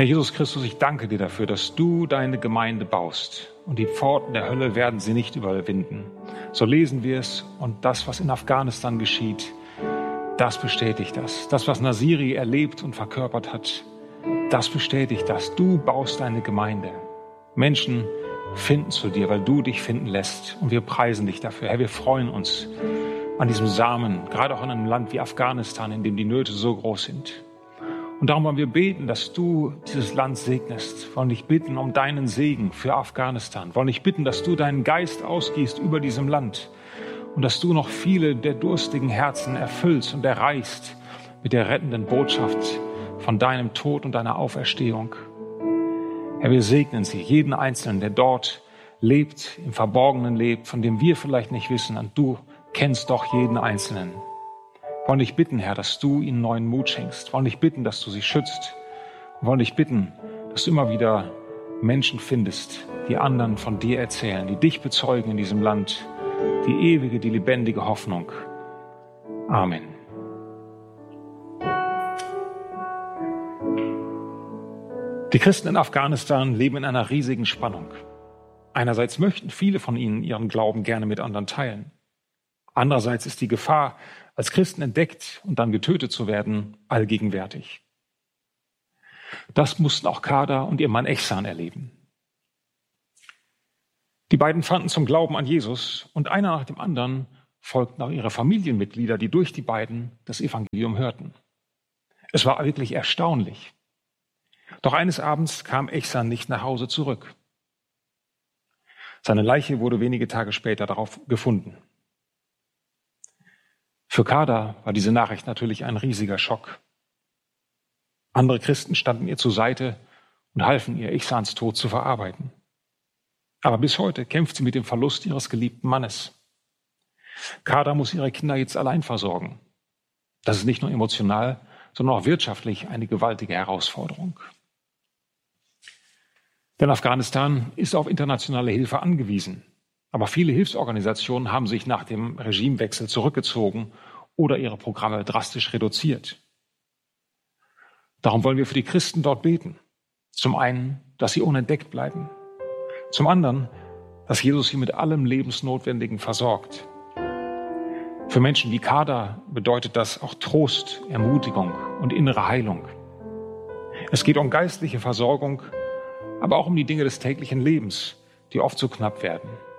Herr Jesus Christus, ich danke dir dafür, dass du deine Gemeinde baust und die Pforten der Hölle werden sie nicht überwinden. So lesen wir es und das, was in Afghanistan geschieht, das bestätigt das. Das, was Nasiri erlebt und verkörpert hat, das bestätigt das. Du baust deine Gemeinde. Menschen finden zu dir, weil du dich finden lässt. Und wir preisen dich dafür. Herr, wir freuen uns an diesem Samen, gerade auch in einem Land wie Afghanistan, in dem die Nöte so groß sind. Und darum wollen wir beten, dass du dieses Land segnest. Wir wollen dich bitten um deinen Segen für Afghanistan. Wir wollen dich bitten, dass du deinen Geist ausgießt über diesem Land und dass du noch viele der durstigen Herzen erfüllst und erreichst mit der rettenden Botschaft von deinem Tod und deiner Auferstehung. Herr, wir segnen sie, jeden Einzelnen, der dort lebt, im Verborgenen lebt, von dem wir vielleicht nicht wissen, und du kennst doch jeden Einzelnen. Wir wollen dich bitten, Herr, dass du ihnen neuen Mut schenkst. Wir wollen dich bitten, dass du sie schützt. Wir wollen dich bitten, dass du immer wieder Menschen findest, die anderen von dir erzählen, die dich bezeugen in diesem Land, die ewige, die lebendige Hoffnung. Amen. Die Christen in Afghanistan leben in einer riesigen Spannung. Einerseits möchten viele von ihnen ihren Glauben gerne mit anderen teilen. Andererseits ist die Gefahr, als Christen entdeckt und dann getötet zu werden, allgegenwärtig. Das mussten auch Kader und ihr Mann Ehsan erleben. Die beiden fanden zum Glauben an Jesus und einer nach dem anderen folgten auch ihre Familienmitglieder, die durch die beiden das Evangelium hörten. Es war wirklich erstaunlich. Doch eines Abends kam Ehsan nicht nach Hause zurück. Seine Leiche wurde wenige Tage später darauf gefunden. Für Kader war diese Nachricht natürlich ein riesiger Schock. Andere Christen standen ihr zur Seite und halfen ihr, Ehsans Tod zu verarbeiten. Aber bis heute kämpft sie mit dem Verlust ihres geliebten Mannes. Kader muss ihre Kinder jetzt allein versorgen. Das ist nicht nur emotional, sondern auch wirtschaftlich eine gewaltige Herausforderung. Denn Afghanistan ist auf internationale Hilfe angewiesen. Aber viele Hilfsorganisationen haben sich nach dem Regimewechsel zurückgezogen oder ihre Programme drastisch reduziert. Darum wollen wir für die Christen dort beten. Zum einen, dass sie unentdeckt bleiben. Zum anderen, dass Jesus sie mit allem Lebensnotwendigen versorgt. Für Menschen wie Kader bedeutet das auch Trost, Ermutigung und innere Heilung. Es geht um geistliche Versorgung, aber auch um die Dinge des täglichen Lebens, die oft so knapp werden.